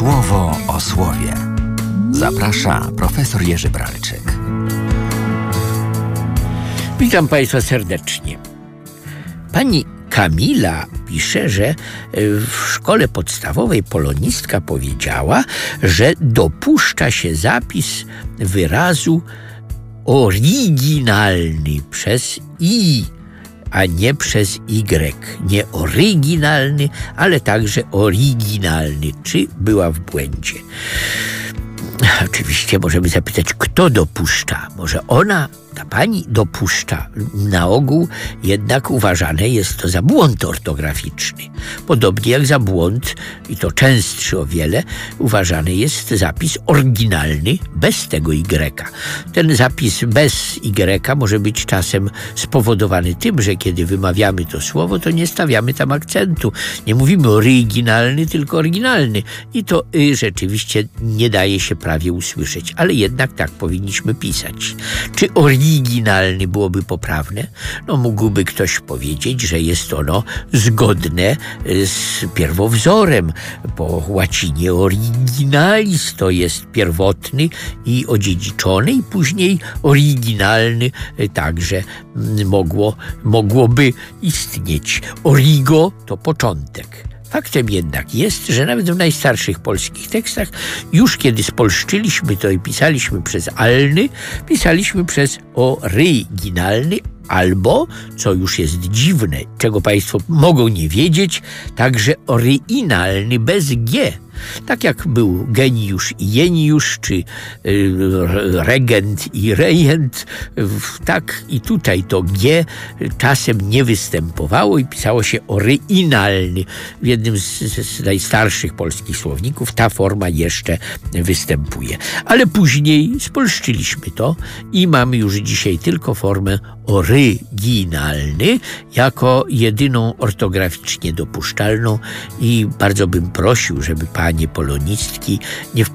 Słowo o słowie. Zaprasza profesor Jerzy Bralczyk. Witam Państwa serdecznie. Pani Kamila pisze, że w szkole podstawowej polonistka powiedziała, że dopuszcza się zapis wyrazu oryginalny przez i, a nie przez y. Nie oryginalny, ale także oryginalny. Czy była w błędzie? Oczywiście możemy zapytać, kto dopuszcza. Może ona, ta pani dopuszcza. Na ogół jednak uważane jest to za błąd ortograficzny. Podobnie jak za błąd, i to częstszy o wiele, uważany jest zapis oryginalny bez tego y. Ten zapis bez y może być czasem spowodowany tym, że kiedy wymawiamy to słowo, to nie stawiamy tam akcentu. Nie mówimy oryginalny, tylko oryginalny. I to rzeczywiście nie daje się prawie usłyszeć, ale jednak tak powinniśmy pisać. Czy oryginalny byłoby poprawne? No mógłby ktoś powiedzieć, że jest ono zgodne z pierwowzorem. Po łacinie originalis to jest pierwotny i odziedziczony, i później oryginalny także mogłoby istnieć. Origo to początek. Faktem jednak jest, że nawet w najstarszych polskich tekstach, już kiedy spolszczyliśmy to i pisaliśmy przez alny, pisaliśmy przez oryginalny, albo, co już jest dziwne, czego Państwo mogą nie wiedzieć, także oryginalny bez g. Tak jak był geniusz i jeniusz, czy regent i rejent, tak i tutaj to g czasem nie występowało i pisało się oryginalny. W jednym z najstarszych polskich słowników ta forma jeszcze występuje. Ale później spolszczyliśmy to i mamy już dzisiaj tylko formę oryginalny jako jedyną ortograficznie dopuszczalną i bardzo bym prosił, żeby panie polonistki nie